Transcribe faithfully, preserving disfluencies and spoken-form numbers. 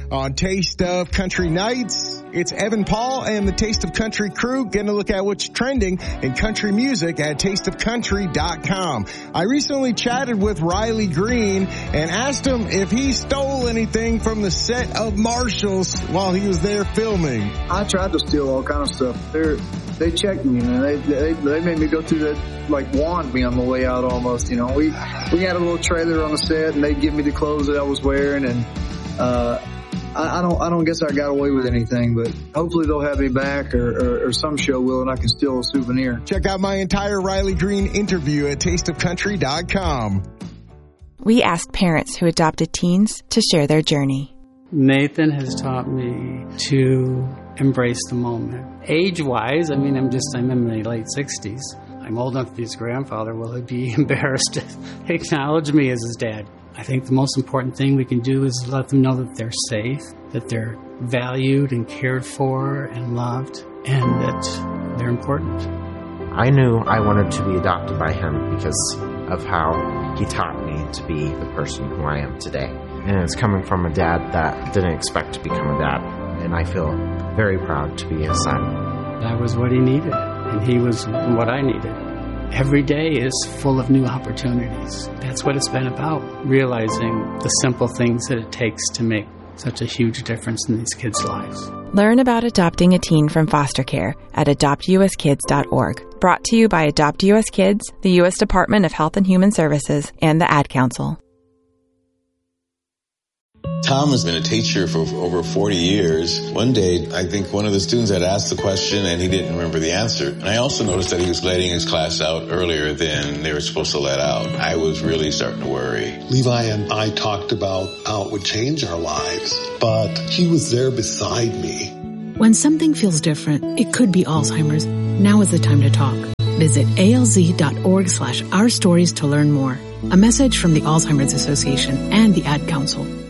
On Taste of Country Nights, it's Evan Paul and the Taste of Country crew going to look at what's trending in country music at taste of country dot com. I recently chatted with Riley Green and asked him if he stole anything from the set of Marshalls while he was there filming. I tried to steal all kind of stuff. They're, they checked me, man. They, they they made me go through that, like, wand me on the way out almost, you know. We we had a little trailer on the set, and they'd give me the clothes that I was wearing, and uh I, I don't I don't guess I got away with anything, but hopefully they'll have me back, or, or, or some show will, and I can steal a souvenir. Check out my entire Riley Green interview at taste of country dot com. We asked parents who adopted teens to share their journey. Nathan has taught me to embrace the moment. Age-wise, I mean, I'm just, I'm in my late sixties. I'm old enough to be his grandfather. Will he be embarrassed to acknowledge me as his dad? I think the most important thing we can do is let them know that they're safe, that they're valued and cared for and loved, and that they're important. I knew I wanted to be adopted by him because of how he taught me to be the person who I am today. And it's coming from a dad that didn't expect to become a dad. And I feel very proud to be his son. That was what he needed, and he was what I needed. Every day is full of new opportunities. That's what it's been about, realizing the simple things that it takes to make such a huge difference in these kids' lives. Learn about adopting a teen from foster care at adopt u s kids dot org. Brought to you by Adopt U S Kids, the U S Department of Health and Human Services, and the Ad Council. Tom has been a teacher for over forty years. One day, I think one of the students had asked the question and he didn't remember the answer. And I also noticed that he was letting his class out earlier than they were supposed to let out. I was really starting to worry. Levi and I talked about how it would change our lives, but he was there beside me. When something feels different, it could be Alzheimer's. Now is the time to talk. Visit A L Z dot org slash our stories to learn more. A message from the Alzheimer's Association and the Ad Council.